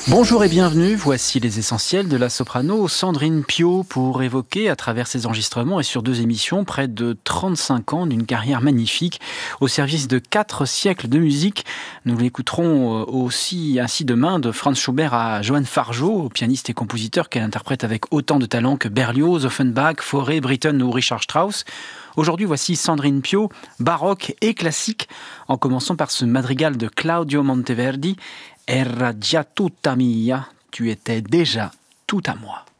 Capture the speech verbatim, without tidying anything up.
Bonjour et bienvenue, voici les essentiels de la soprano Sandrine Piau pour évoquer à travers ses enregistrements et sur deux émissions près de trente-cinq ans d'une carrière magnifique au service de quatre siècles de musique. Nous l'écouterons aussi ainsi demain de Franz Schubert à Johann Fargeau, pianiste et compositeur qu'elle interprète avec autant de talent que Berlioz, Offenbach, Fauré, Britten ou Richard Strauss. Aujourd'hui, voici Sandrine Piau, baroque et classique, en commençant par ce madrigal de Claudio Monteverdi, Era già tutta mia, tu étais déjà tout à moi.